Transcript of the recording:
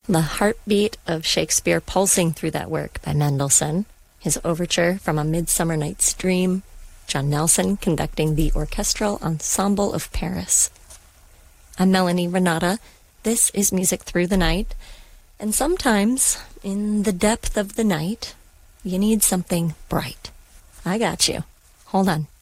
The heartbeat of Shakespeare pulsing through that work by Mendelssohn, his overture from A Midsummer Night's Dream, John Nelson conducting the Orchestral Ensemble of Paris. I'm Melanie Renata. This is Music Through the Night, and sometimes, in the depth of the night, you need something bright. I got you. Hold on.